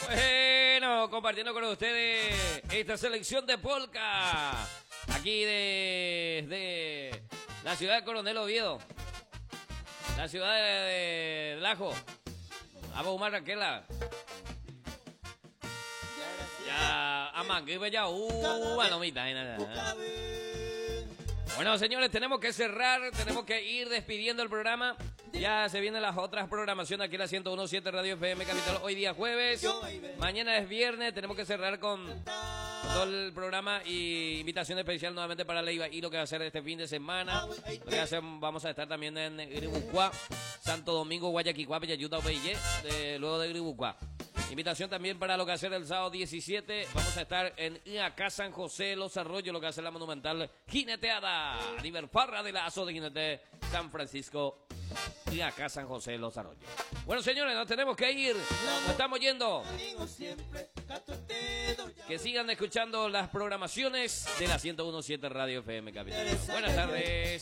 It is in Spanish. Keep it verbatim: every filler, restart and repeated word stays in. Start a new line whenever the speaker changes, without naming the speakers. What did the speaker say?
Bueno, compartiendo con ustedes esta selección de polka. Aquí de, de la ciudad de Coronel Oviedo. La ciudad de, de Lajo. Vamos a Umar Raquela. Ya, ama, que ya, uh, bueno, mita, nada. Bueno, señores, tenemos que cerrar, tenemos que ir despidiendo el programa. Ya se vienen las otras programaciones aquí en la ciento uno punto siete Radio F M Capital. Hoy día jueves, mañana es viernes, tenemos que cerrar con, con todo el programa y invitación especial nuevamente para Leiva y lo que va a hacer este fin de semana. Lo que hacer, vamos a estar también en Gribucuá, Santo Domingo, Guayaquil, Peyayuta, Opeyé, luego de Gribucuá. Invitación también para lo que hacer el sábado diecisiete. Vamos a estar en acá San José, Los Arroyos, lo que hace la monumental jineteada. Liberfarra de Lazo de Jinete San Francisco y acá San José, Los Arroyos. Bueno, señores, nos tenemos que ir. Nos estamos yendo. Que sigan escuchando las programaciones de la ciento uno punto siete Radio F M Capital. Buenas tardes.